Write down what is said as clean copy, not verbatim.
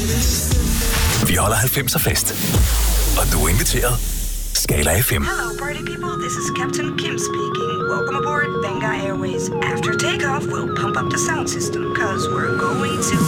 Vi holder 90'er fest. Og du er inviteret. Skala FM. Hello party people, this is Captain Kim speaking. Welcome aboard Benga Airways. After takeoff, we'll pump up the sound system, cause we're going to